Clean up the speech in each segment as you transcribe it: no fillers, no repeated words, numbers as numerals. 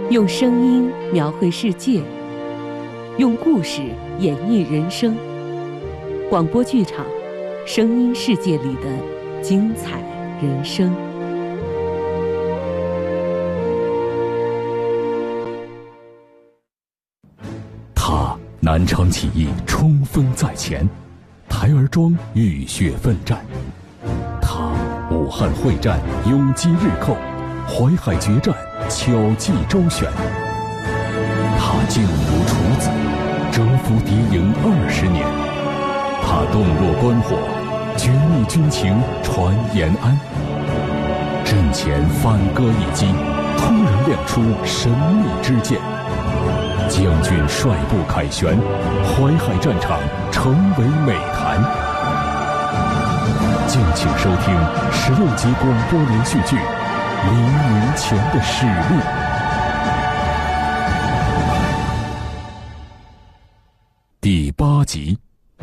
用声音描绘世界，用故事演绎人生。广播剧场，声音世界里的精彩人生。 他南昌起义冲锋在前，台儿庄浴血奋战；他武汉会战永击日寇，淮海决战巧计周旋。他劲如处子，征服敌营20年；他洞若观火，绝密军情传延安。阵前反戈一击，突然亮出神秘之剑。将军率部凯旋，淮海战场成为美谈。敬请收听16集广播连续剧《黎明前的使命》第8集。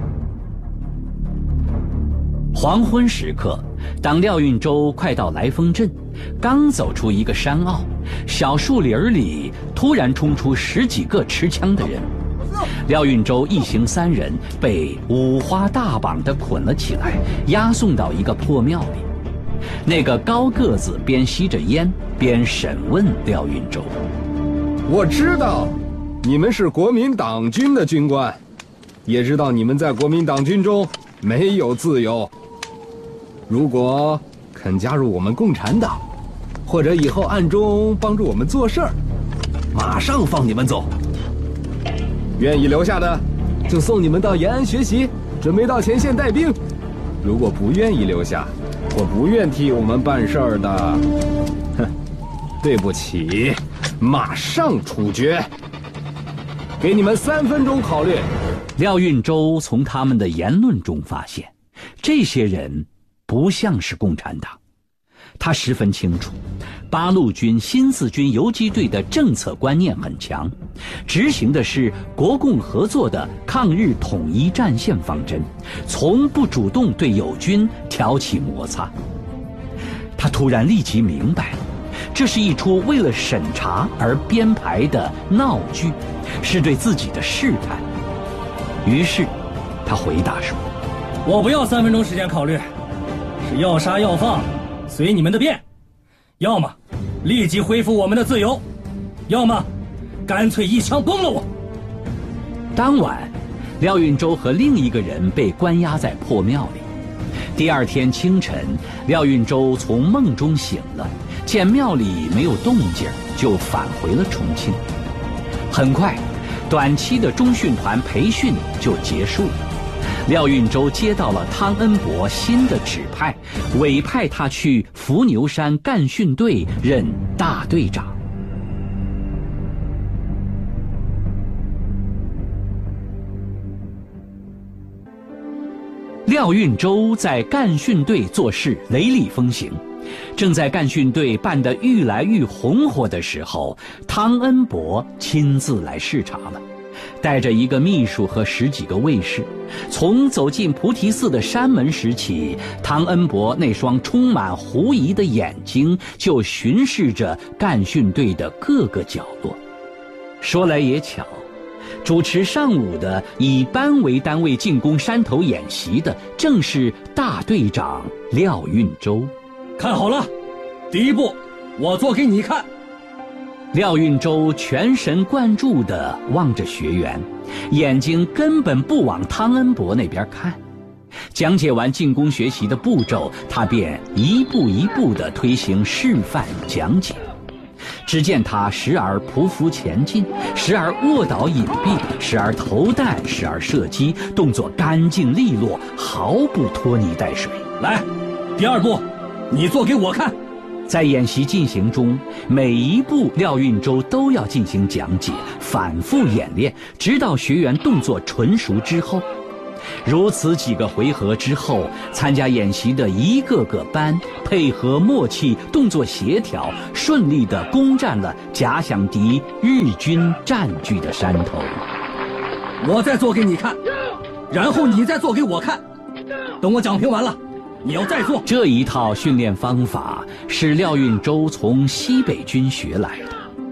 黄昏时刻，当廖运周快到来丰镇，刚走出一个山坳，小树林里突然冲出10几个持枪的人。廖运周一行3人被五花大绑地捆了起来，押送到一个破庙里。那个高个子边吸着烟边审问廖运周： 我知道你们是国民党军的军官，也知道你们在国民党军中没有自由。如果肯加入我们共产党，或者以后暗中帮助我们做事儿，马上放你们走。愿意留下的，就送你们到延安学习，准备到前线带兵。如果不愿意留下，或不愿替我们办事儿的，哼，对不起，马上处决。给你们3分钟考虑。 廖运周从他们的言论中发现，这些人不像是共产党。他十分清楚，八路军新四军游击队的政策观念很强，执行的是国共合作的抗日统一战线方针，从不主动对友军挑起摩擦。他突然立即明白了，这是一出为了审查而编排的闹剧，是对自己的试探。于是他回答说： 我不要3分钟时间考虑，是要杀要放随你们的便，要么立即恢复我们的自由，要么干脆一枪崩了我。 当晚，廖运周和另一个人被关押在破庙里。第2天清晨，廖运周从梦中醒了，见庙里没有动静，就返回了重庆。很快，短期的中训团培训就结束了。廖运周接到了汤恩伯新的指派，委派他去伏牛山干训队任大队长。廖运周在干训队做事雷厉风行，正在干训队办得愈来愈红火的时候，汤恩伯亲自来视察了，带着一个秘书和10几个卫士。从走进菩提寺的山门时起，汤恩伯那双充满狐疑的眼睛就巡视着干训队的各个角落。说来也巧，主持上午的以班为单位进攻山头演习的正是大队长廖运周。 看好了，第1步我做给你看。 廖运周全神贯注地望着学员，眼睛根本不往汤恩伯那边看。讲解完进攻学习的步骤，他便一步一步地推行示范讲解。只见他时而匍匐前进，时而卧倒隐蔽，时而投弹，时而射击，动作干净利落，毫不拖泥带水。 来，第2步你做给我看。 在演习进行中，每一步廖运周都要进行讲解，反复演练，直到学员动作纯熟之后。如此几个回合之后，参加演习的一个个班配合默契，动作协调，顺利地攻占了假想敌日军占据的山头。 我再做给你看，然后你再做给我看。等我讲评完了，你要再做。 这一套训练方法是廖运周从西北军学来的。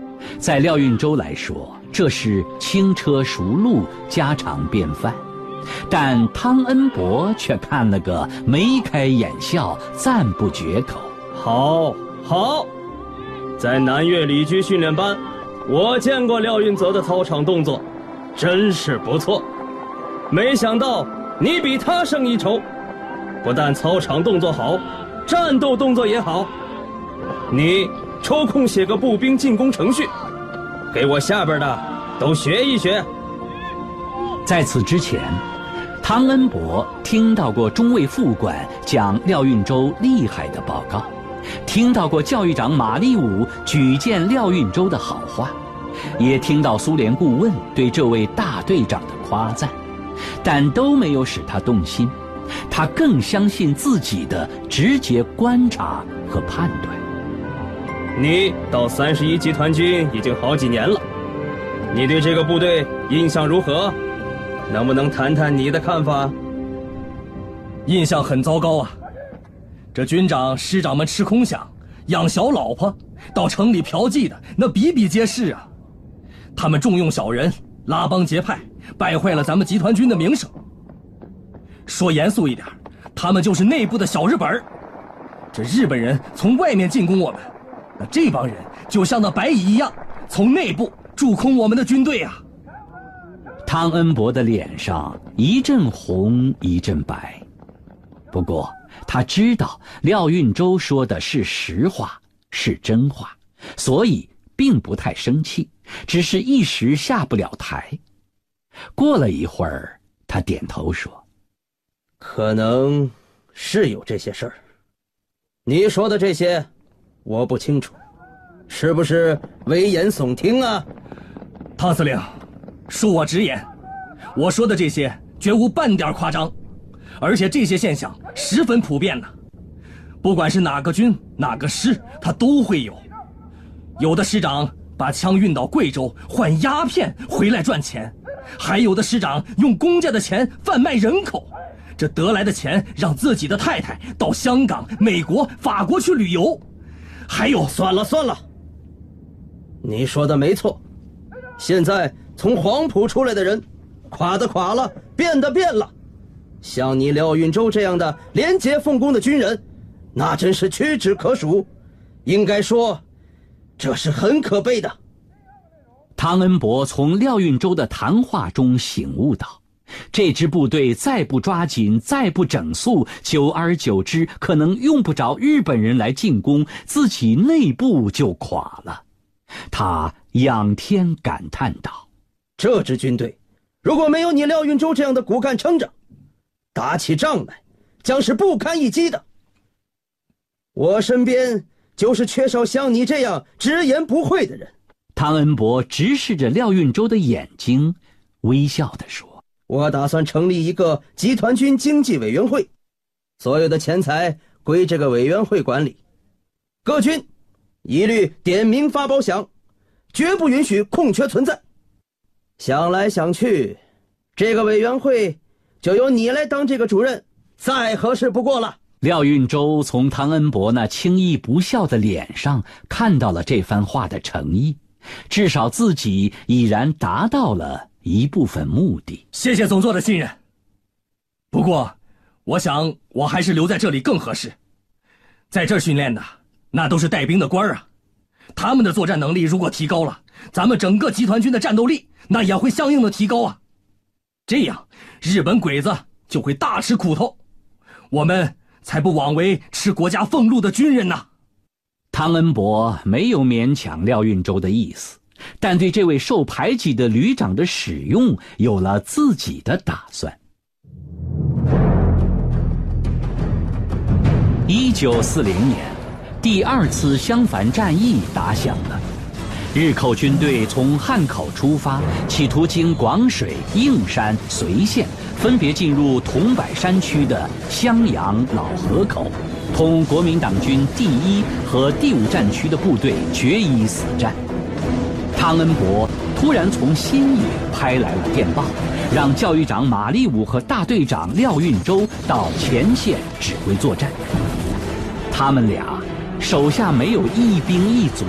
在廖运周来说，这是轻车熟路、家常便饭。但汤恩伯却看了个眉开眼笑，赞不绝口。 好，好，在南岳李居训练班，我见过廖运泽的操场动作，真是不错。没想到你比他胜一筹，不但操场动作好，战斗动作也好。你抽空写个步兵进攻程序，给我下边的都学一学。 在此之前，汤恩伯听到过中尉副官讲廖运周厉害的报告，听到过教育长马立武举荐廖运周的好话，也听到苏联顾问对这位大队长的夸赞，但都没有使他动心。他更相信自己的直接观察和判断。 你到31集团军已经好几年了，你对这个部队印象如何？能不能谈谈你的看法？ 印象很糟糕啊！这军长师长们吃空饷，养小老婆，到城里嫖妓的那比比皆是啊！他们重用小人，拉帮结派，败坏了咱们集团军的名声。说严肃一点，他们就是内部的小日本。这日本人从外面进攻我们，那这帮人就像那白蚁一样，从内部蛀空我们的军队啊！ 汤恩伯的脸上一阵红一阵白，不过他知道廖运周说的是实话，是真话，所以并不太生气，只是一时下不了台。过了一会儿，他点头说： 可能是有这些事儿，你说的这些我不清楚，是不是危言耸听啊？ 汤司令，恕我直言，我说的这些绝无半点夸张，而且这些现象十分普遍呢。不管是哪个军哪个师，他都会有。有的师长把枪运到贵州换鸦片回来赚钱，还有的师长用公家的钱贩卖人口，这得来的钱让自己的太太到香港、美国、法国去旅游。还有， 算了算了，你说的没错，现在从黄埔出来的人，垮的垮了，变的变了。像你廖运周这样的廉洁奉公的军人，那真是屈指可数，应该说这是很可悲的。 汤恩伯从廖运周的谈话中醒悟到，这支部队再不抓紧，再不整肃，久而久之，可能用不着日本人来进攻，自己内部就垮了。他仰天感叹道： 这支军队如果没有你廖运周这样的骨干撑着，打起仗来将是不堪一击的。我身边就是缺少像你这样直言不讳的人。 汤恩伯直视着廖运周的眼睛，微笑地说： 我打算成立一个集团军经济委员会，所有的钱财归这个委员会管理，各军一律点名发包饷，绝不允许空缺存在。想来想去，这个委员会就由你来当这个主任，再合适不过了。 廖运周从汤恩伯那轻易不笑的脸上看到了这番话的诚意，至少自己已然达到了一部分目的。 谢谢总座的信任。不过，我想我还是留在这里更合适。在这儿训练的，那都是带兵的官啊，他们的作战能力如果提高了，咱们整个集团军的战斗力那也会相应的提高啊。这样，日本鬼子就会大吃苦头，我们才不枉为吃国家俸禄的军人呐。 汤恩伯没有勉强廖运周的意思，但对这位受排挤的旅长的使用有了自己的打算。1940年，第2次襄樊战役打响了。日寇军队从汉口出发，企图经广水、应山、随县，分别进入桐柏山区的襄阳、老河口，同国民党军第1和第5战区的部队决一死战。汤恩伯突然从新野拍来了电报，让教育长马立武和大队长廖运周到前线指挥作战。他们俩手下没有一兵一卒，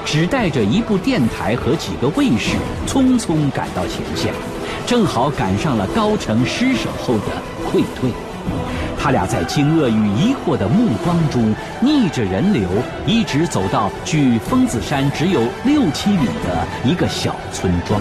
只带着一部电台和几个卫士，匆匆赶到前线，正好赶上了高城失守后的溃退。他俩在惊愕与疑惑的目光中，逆着人流，一直走到距疯子山只有6-7里的一个小村庄。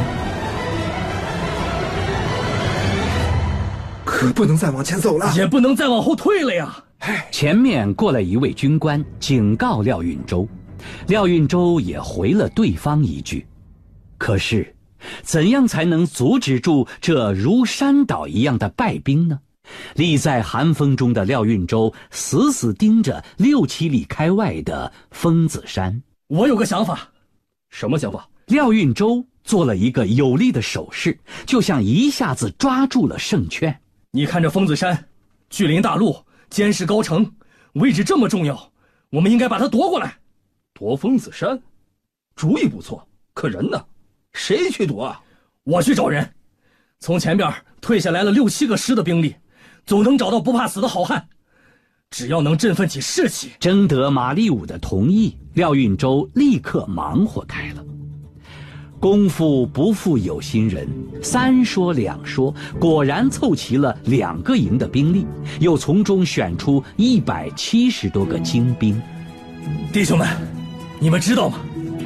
可不能再往前走了， 也不能再往后退了呀！ 前面过来一位军官，警告廖运周，廖运周也回了对方一句。可是，怎样才能阻止住这如山倒一样的败兵呢？立在寒风中的廖运周死死盯着6-7里开外的疯子山。 我有个想法。什么想法？ 廖运周做了一个有力的手势，就像一下子抓住了胜券。 你看这疯子山，距临大路，监视高城，位置这么重要，我们应该把它夺过来。 夺疯子山，主意不错。可人呢？谁去夺啊？ 我去找人。从前边退下来了6-7个师的兵力，总能找到不怕死的好汉。只要能振奋起士气， 征得马立武的同意，廖运周立刻忙活开了。功夫不负有心人，3说2说，果然凑齐了2个营的兵力，又从中选出170多个精兵。 弟兄们，你们知道吗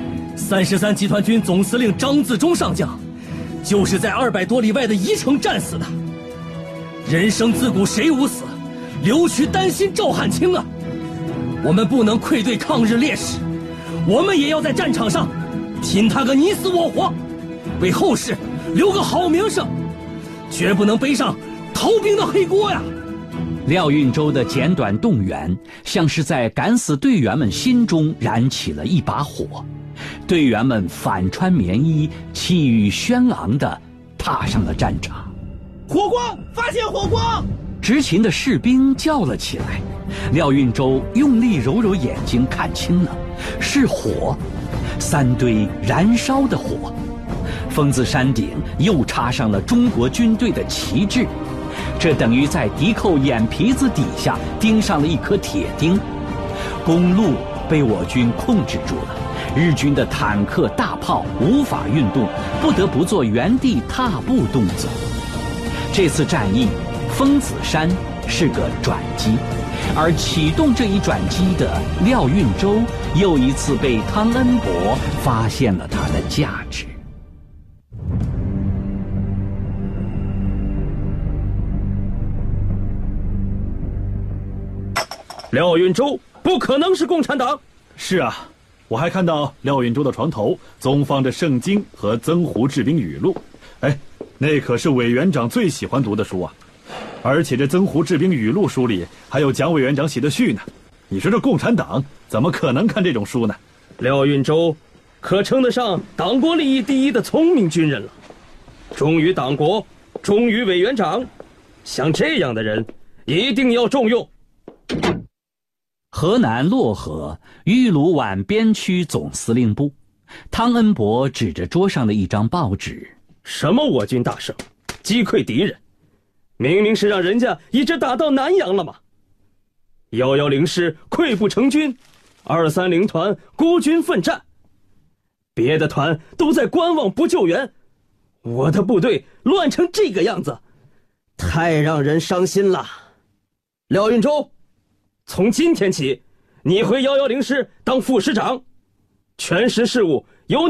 ？33集团军总司令张自忠上将，就是在200多里外的宜城战死的。人生自古谁无死，留取丹心照汗青啊！我们不能愧对抗日烈士，我们也要在战场上拼他个你死我活，为后世留个好名声，绝不能背上逃兵的黑锅呀！ 廖运周的简短动员，像是在敢死队员们心中燃起了一把火。队员们反穿棉衣，气宇轩昂地踏上了战场。 火光！发现火光！ 执勤的士兵叫了起来。廖运周用力揉揉眼睛，看清了，是火，3堆燃烧的火。疯子山顶又插上了中国军队的旗帜，这等于在敌寇眼皮子底下钉上了一颗铁钉。公路被我军控制住了，日军的坦克大炮无法运动，不得不做原地踏步动作。这次战役，疯子山是个转机，而启动这一转机的廖运周又一次被汤恩伯发现了他的价值。 廖运周不可能是共产党。 是啊，我还看到廖运周的床头总放着圣经和曾胡治兵语录。哎，那可是委员长最喜欢读的书啊。而且这曾胡治兵语录书里还有蒋委员长写的序呢。你说这共产党怎么可能看这种书呢？ 廖运周可称得上党国利益第一的聪明军人了，忠于党国，忠于委员长，像这样的人一定要重用。 河南漯河豫鲁皖边区总司令部，汤恩伯指着桌上的一张报纸： 什么我军大胜，击溃敌人，明明是让人家一直打到南阳了嘛。110师溃不成军，230团孤军奋战，别的团都在观望不救援，我的部队乱成这个样子，太让人伤心了。廖运周，从今天起，你回110师当副师长，全师事务由